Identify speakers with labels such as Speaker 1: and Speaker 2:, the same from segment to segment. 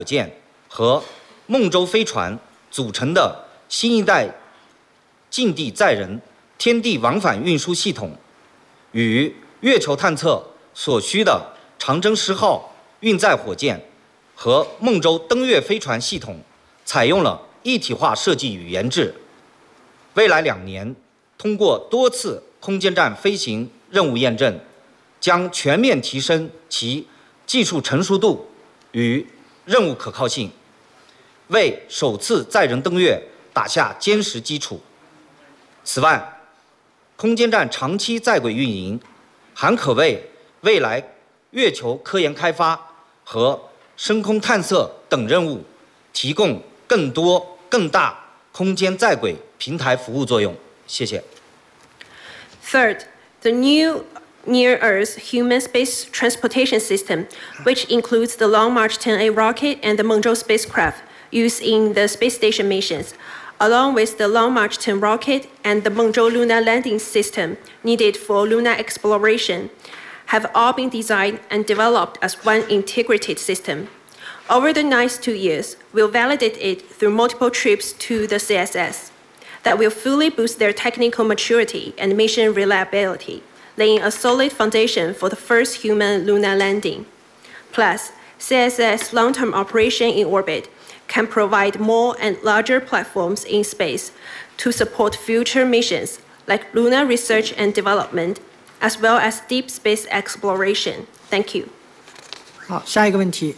Speaker 1: 舰和孟舟飞船组成的新一代近地载人天地往返运输系统，与月球探测所需的长征10号运载火箭和孟舟登月飞船系统采用了一体化设计与研制。未来2年，通过多次空间站飞行任务验证，将全面提升其技术成熟度与任务可靠性，为首次载人登月打下坚实基础。此外，空间站长期在轨运营，还可为未来月球科研开发和深空探测等任务提供更多更大空间在轨平台服务作用。谢谢。
Speaker 2: Third, the new Near-Earth Human Space Transportation System, which includes the Long March 10A rocket and the Mengzhou spacecraft used in the space station missions, along with the Long March 10 rocket and the Mengzhou lunar landing system needed for lunar exploration, have all been designed and developed as one integrated system. Over the next 2 years, we'll validate it through multiple trips to the CSS that will fully boost their technical maturity and mission reliability, laying a solid foundation for the first human lunar landing. Plus, CSS long-term operation in orbit can provide more and larger platforms in space to support future missions like lunar research and development, as well as deep space exploration. Thank you.
Speaker 3: 好，下一个问题。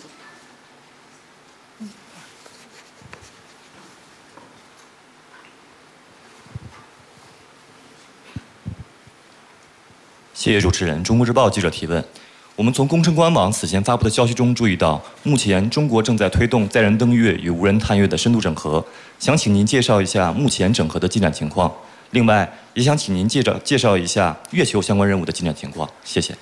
Speaker 4: 谢谢主持人。中国日报记者提问：我们从工程官网此前发布的消息中注意到，目前中国正在推动载人登月与无人探月的深度整合，想请您介绍一下目前整合的进展情况。另外，也想请您介绍一下月球相关任务的进展情况。谢谢。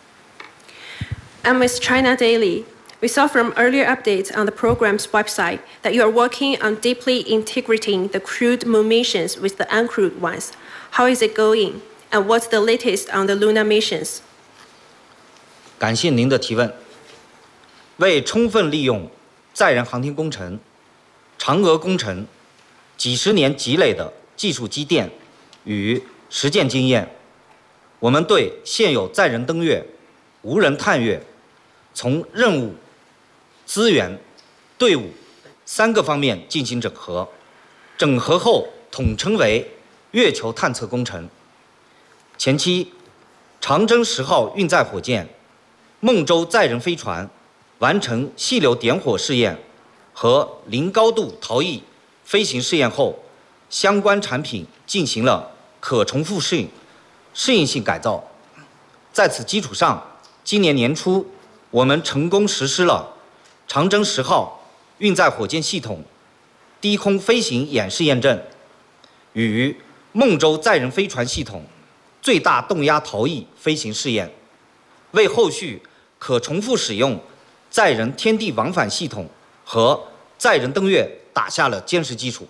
Speaker 2: I'm with China Daily. We saw from earlier updates on the program's website that you are working on deeply integrating the crewed moon missions with the uncrewed ones. How is it going? And what's the latest on the lunar missions?
Speaker 1: 感谢您的提问。为充分利用载人航天工程、嫦娥工程几十年积累的技术积淀与实践经验，我们对现有载人登月、无人探月从任务、资源、队伍3个方面进行整合，整合后统称为月球探测工程。前期，长征10号运载火箭、孟舟载人飞船完成细流点火试验和零高度逃逸飞行试验后，相关产品进行了可重复适应性改造。在此基础上，今年年初，我们成功实施了长征10号运载火箭系统低空飞行演示验证，与孟舟载人飞船系统最大动压逃逸飞行试验，为后续可重复使用载人天地往返系统和载人登月打下了坚实基础。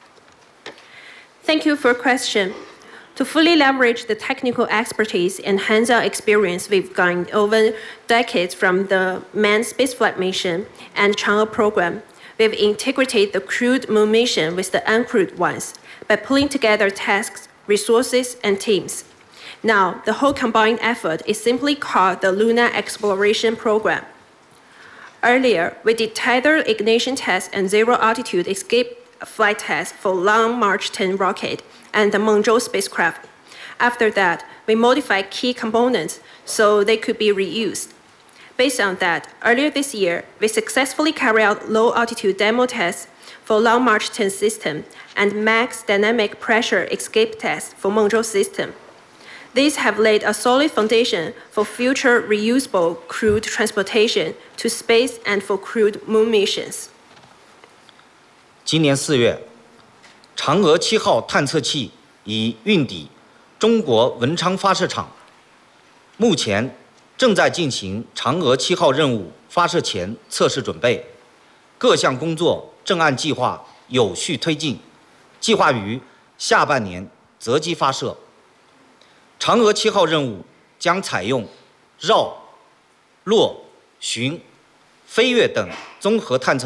Speaker 2: Thank you for your question. To fully leverage the technical expertise and hands-on experience we've gained over decades from the manned spaceflight mission and Chang'e program, we've integrated the crewed moon mission with the uncrewed ones by pulling together tasks, resources, and teams. Now, the whole combined effort is simply called the Lunar Exploration Program. Earlier, we did tether ignition tests and zero-altitude escape flight tests for Long March 10 rocket and the Mengzhou spacecraft. After that, we modified key components so they could be reused. Based on that, earlier this year, we successfully carried out low-altitude demo tests for Long March 10 system and max dynamic pressure escape tests for Mengzhou system. These have laid a solid foundation for future reusable crewed transportation to space and for crewed moon missions.
Speaker 1: 今年4月，嫦娥7号探测器已运抵中国文昌发射场，目前正在进行嫦娥7号任务发射前测试准备，各项工作正按计划有序推进，计划于下半年择机发射。嫦娥7号任务将采用绕、落、巡飞跃等综合探测